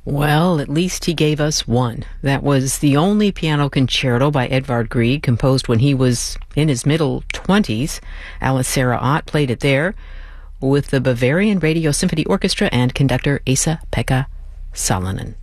Well, at least he gave us one. That was the only piano concerto by Edvard Grieg, composed when he was in his middle 20s. Alice Sarah Ott played it there with the Bavarian Radio Symphony Orchestra and conductor Esa-Pekka Salonen.